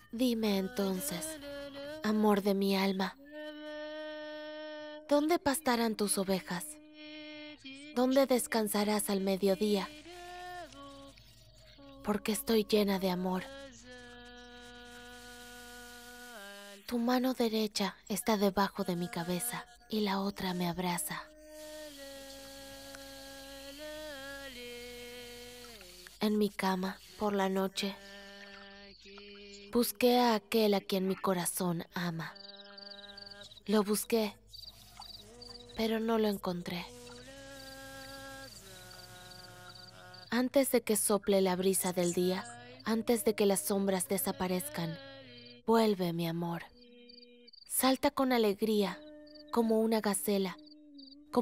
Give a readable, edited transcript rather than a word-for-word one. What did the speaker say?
Dime entonces, amor de mi alma, ¿dónde pastarán tus ovejas? ¿Dónde descansarás al mediodía? Porque estoy llena de amor. Tu mano derecha está debajo de mi cabeza y la otra me abraza. En mi cama, por la noche, busqué a aquel a quien mi corazón ama. Lo busqué, pero no lo encontré. Antes de que sople la brisa del día, antes de que las sombras desaparezcan, vuelve, mi amor. Salta con alegría, como una gacela,